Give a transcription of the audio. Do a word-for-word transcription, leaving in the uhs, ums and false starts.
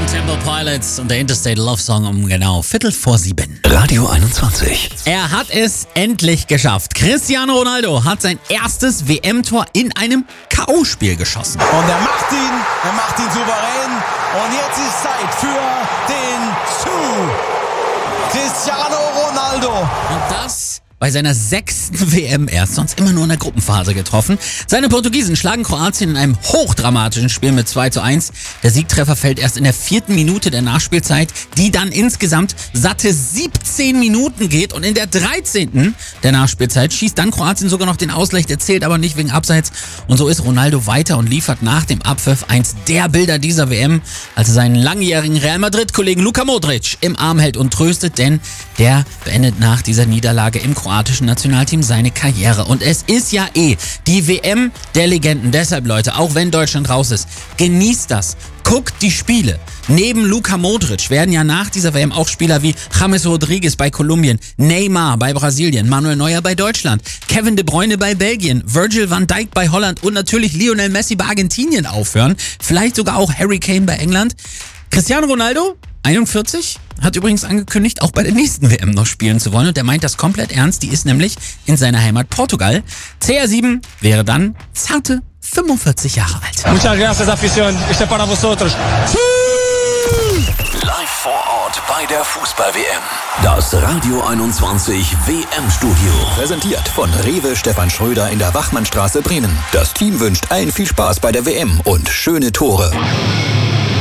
Temple Pilots und der Interstate Love Song um genau Viertel vor sieben. Radio einundzwanzig. Er hat es endlich geschafft. Cristiano Ronaldo hat sein erstes W M-Tor in einem K O-Spiel geschossen. Und er macht ihn, er macht ihn souverän. Und jetzt ist Zeit für den Zu Cristiano Ronaldo. Und das bei seiner sechsten W M erst, sonst immer nur in der Gruppenphase getroffen. Seine Portugiesen schlagen Kroatien in einem hochdramatischen Spiel mit zwei zu eins. Der Siegtreffer fällt erst in der vierten Minute der Nachspielzeit, die dann insgesamt satte siebzehn Minuten geht. Und in der dreizehnten der Nachspielzeit schießt dann Kroatien sogar noch den Ausgleich, der zählt aber nicht wegen Abseits. Und so ist Ronaldo weiter und liefert nach dem Abpfiff eins der Bilder dieser W M, als er seinen langjährigen Real Madrid-Kollegen Luka Modric im Arm hält und tröstet, denn der beendet nach dieser Niederlage im kroatischen Nationalteam seine Karriere. Und es ist ja eh die W M der Legenden. Deshalb, Leute, auch wenn Deutschland raus ist, genießt das. Guckt die Spiele. Neben Luka Modric werden ja nach dieser W M auch Spieler wie James Rodriguez bei Kolumbien, Neymar bei Brasilien, Manuel Neuer bei Deutschland, Kevin De Bruyne bei Belgien, Virgil van Dijk bei Holland und natürlich Lionel Messi bei Argentinien aufhören. Vielleicht sogar auch Harry Kane bei England. Cristiano Ronaldo, einundvierzig, hat übrigens angekündigt, auch bei der nächsten W M noch spielen zu wollen. Und der meint das komplett ernst. Die ist nämlich in seiner Heimat Portugal. C R sieben wäre dann zarte fünfundvierzig Jahre alt. Muchas gracias, afición. Este para vosotros. Live vor Ort bei der Fußball-W M. Das Radio einundzwanzig W M-Studio. Präsentiert von Rewe Stefan Schröder in der Wachmannstraße Bremen. Das Team wünscht allen viel Spaß bei der W M und schöne Tore.